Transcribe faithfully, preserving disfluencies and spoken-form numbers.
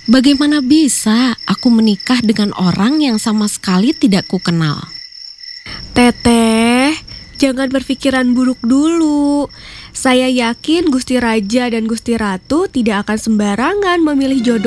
Bagaimana bisa aku menikah dengan orang yang sama sekali tidak kukenal? Teteh, jangan berpikiran buruk dulu. Saya yakin Gusti Raja dan Gusti Ratu tidak akan sembarangan memilih jodoh